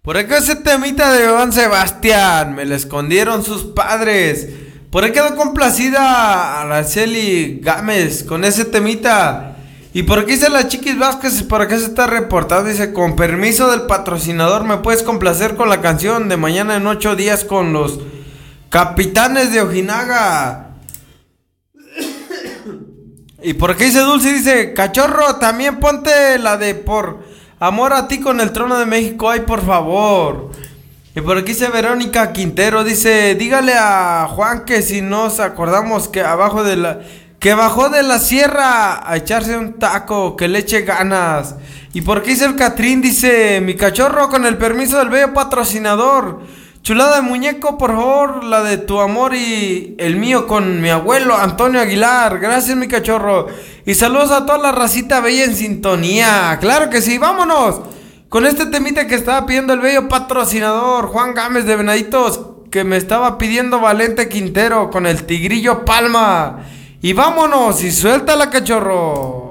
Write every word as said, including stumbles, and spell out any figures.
Por acá ese temita de Joan Sebastián, me lo escondieron sus padres. Por ahí quedó complacida Araceli Gámez con ese temita. Y por aquí dice la Chiquis Vázquez, por acá se está reportando, dice: con permiso del patrocinador, ¿me puedes complacer con la canción de Mañana en ocho días con los Capitanes de Ojinaga? Y por aquí dice Dulce, dice: cachorro, también ponte la de Por Amor a Ti con el Trono de México, ay por favor. Y por aquí dice Verónica Quintero, dice: dígale a Juan que si nos acordamos que abajo de la... que bajó de la sierra a echarse un taco, que le eche ganas. Y por aquí dice el Catrín, dice: mi cachorro, con el permiso del bello patrocinador, chulada de muñeco, por favor, la de Tu Amor y el mío con mi abuelo Antonio Aguilar. Gracias, mi cachorro. Y saludos a toda la racita bella en sintonía. Claro que sí, vámonos con este temita que estaba pidiendo el bello patrocinador Juan Gámez de Venaditos, que me estaba pidiendo Valente Quintero con el Tigrillo Palma. Y vámonos, y suéltala, cachorro.